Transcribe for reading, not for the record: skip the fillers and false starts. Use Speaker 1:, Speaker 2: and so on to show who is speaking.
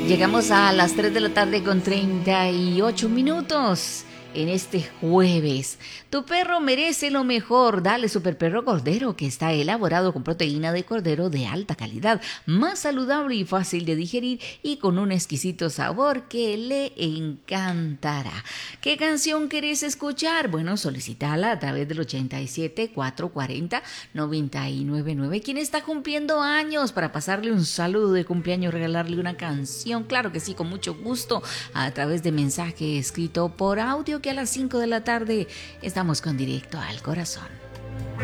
Speaker 1: Llegamos a las 3 de la tarde con 38 minutos. En este jueves, tu perro merece lo mejor. Dale Super Perro Cordero, que está elaborado con proteína de cordero de alta calidad, más saludable y fácil de digerir y con un exquisito sabor que le encantará. ¿Qué canción querés escuchar? Bueno, solicítala a través del 87 440 999. ¿Quién está cumpliendo años? Para pasarle un saludo de cumpleaños, regalarle una canción. Claro que sí, con mucho gusto, a través de mensaje escrito por audio, que a las 5 de la tarde estamos con Directo al Corazón.